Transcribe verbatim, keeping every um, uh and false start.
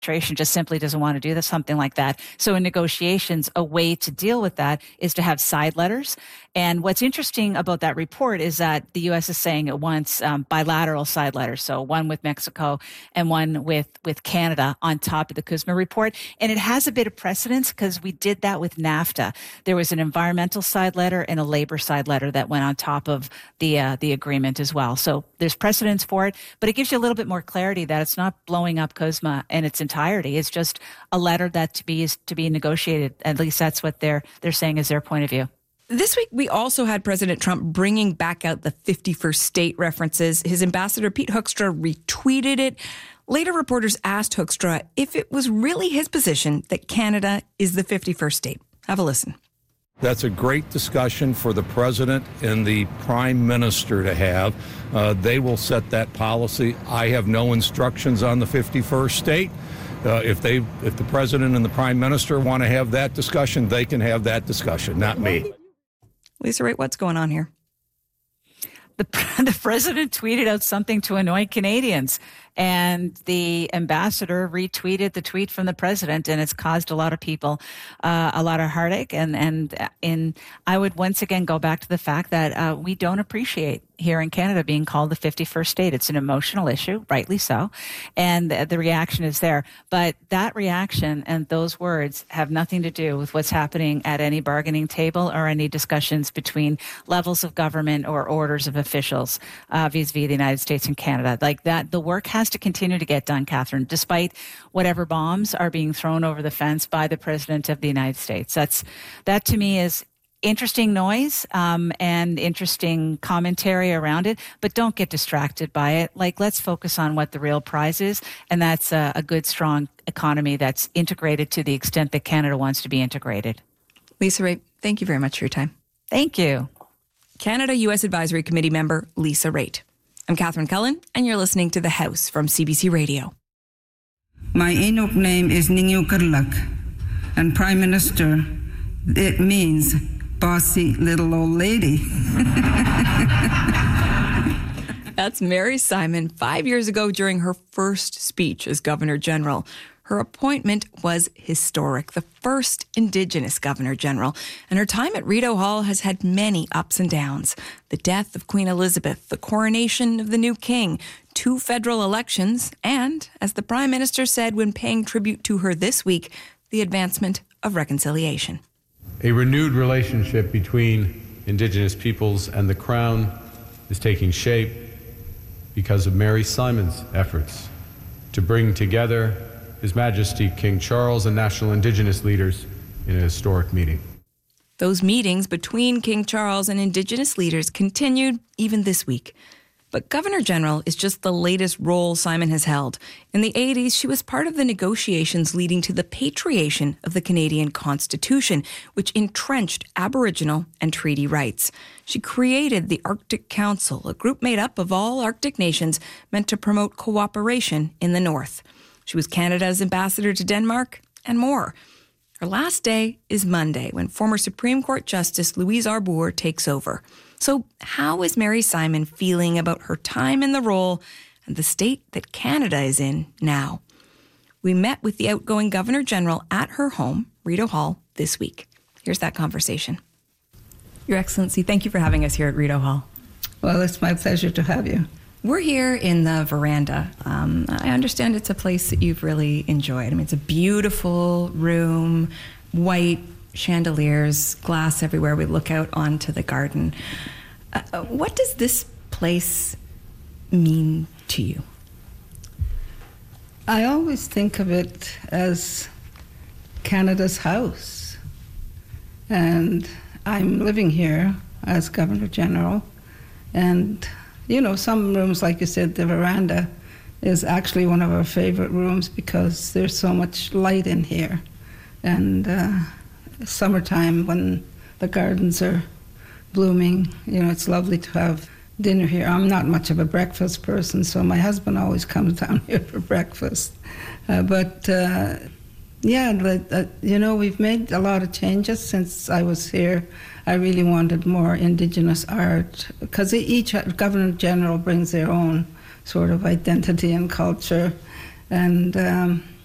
administration just simply doesn't want to do this, something like that. So in negotiations, a way to deal with that is to have side letters. And what's interesting about that report is that the U S is saying it wants um, bilateral side letters, so one with Mexico and one with, with Canada on top of the CUSMA report. And it has a bit of precedence because we did that with NAFTA. There was an environmental side letter and a labor side letter that went on top of the uh, the agreement as well. So there's precedence for it, but it gives you a little bit more clarity that it's not blowing up CUSMA in its entirety. It's just a letter that to be is to be negotiated. At least that's what they're they're saying is their point of view. This week, we also had President Trump bringing back out the fifty-first state references. His ambassador, Pete Hoekstra, retweeted it. Later, reporters asked Hoekstra if it was really his position that Canada is the fifty-first state. Have a listen. That's a great discussion for the president and the prime minister to have. Uh, they will set that policy. I have no instructions on the fifty-first state. Uh, if they, if the president and the prime minister want to have that discussion, they can have that discussion, not me. Lisa Raitt, what's going on here? The, the president tweeted out something to annoy Canadians, and the ambassador retweeted the tweet from the president, and it's caused a lot of people uh, a lot of heartache. And and in I would once again go back to the fact that uh, we don't appreciate here in Canada being called the fifty-first state. It's an emotional issue, rightly so, and the, the reaction is there. But that reaction and those words have nothing to do with what's happening at any bargaining table or any discussions between levels of government or orders of officials uh, vis-a-vis the United States and Canada. Like that, the work has to continue to get done, Catherine, despite whatever bombs are being thrown over the fence by the President of the United States. That's that to me is interesting noise um, and interesting commentary around it, but don't get distracted by it. Like, let's focus on what the real prize is, and that's a, a good, strong economy that's integrated to the extent that Canada wants to be integrated. Lisa Raitt, thank you very much for your time. Thank you. Canada U S Advisory Committee member Lisa Raitt. I'm Catherine Cullen, and you're listening to The House from C B C Radio. My Inuk name is Ningyu Kurlak, and Prime Minister, it means bossy little old lady. That's Mary Simon five years ago during her first speech as Governor General. Her appointment was historic, the first Indigenous Governor General, and her time at Rideau Hall has had many ups and downs. The death of Queen Elizabeth, the coronation of the new king, two federal elections, and, as the Prime Minister said when paying tribute to her this week, the advancement of reconciliation. A renewed relationship between Indigenous peoples and the Crown is taking shape because of Mary Simon's efforts to bring together His Majesty King Charles and national Indigenous leaders in a historic meeting. Those meetings between King Charles and Indigenous leaders continued even this week. But Governor General is just the latest role Simon has held. In the eighties, she was part of the negotiations leading to the patriation of the Canadian Constitution, which entrenched Aboriginal and treaty rights. She created the Arctic Council, a group made up of all Arctic nations meant to promote cooperation in the North. She was Canada's ambassador to Denmark and more. Her last day is Monday, when former Supreme Court Justice Louise Arbour takes over. So how is Mary Simon feeling about her time in the role and the state that Canada is in now? We met with the outgoing Governor General at her home, Rideau Hall, this week. Here's that conversation. Your Excellency, thank you for having us here at Rideau Hall. Well, it's my pleasure to have you. We're here in the veranda. Um, I understand it's a place that you've really enjoyed. I mean, it's a beautiful room, white chandeliers, glass everywhere. We look out onto the garden. Uh, what does this place mean to you? I always think of it as Canada's house. And I'm living here as Governor General. And you know, some rooms, like you said, the veranda is actually one of our favorite rooms because there's so much light in here. And uh, summertime, when the gardens are blooming, you know, it's lovely to have dinner here. I'm not much of a breakfast person, so my husband always comes down here for breakfast. Uh, but uh, yeah, the, uh, you know, we've made a lot of changes since I was here. I really wanted more Indigenous art because each Governor General brings their own sort of identity and culture. And um,